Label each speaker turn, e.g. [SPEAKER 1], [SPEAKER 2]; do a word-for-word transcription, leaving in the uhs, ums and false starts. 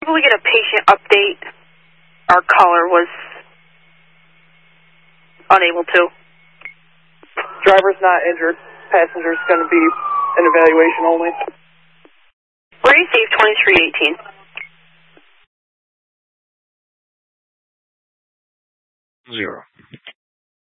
[SPEAKER 1] able to get a patient update? Our caller was unable to.
[SPEAKER 2] Driver's not injured. Passenger's going to be an evaluation only.
[SPEAKER 1] Receive twenty-three eighteen.
[SPEAKER 3] Zero.